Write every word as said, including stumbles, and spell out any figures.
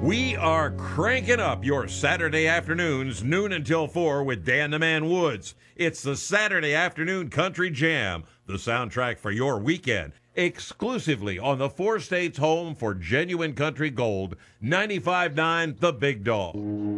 We are cranking up your Saturday afternoons, noon until four, with Dan the Man Woods. It's the Saturday Afternoon Country Jam, the soundtrack for your weekend, exclusively on the four states home for genuine country gold, ninety-five point nine The Big Dog.